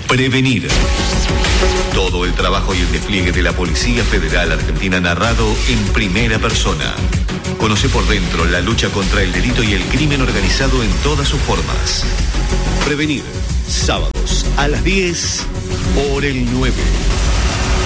Prevenir. Todo el trabajo y el despliegue de la Policía Federal Argentina narrado en primera persona. Conoce por dentro la lucha contra el delito y el crimen organizado en todas sus formas. Prevenir. Sábados a las 10 por el 9.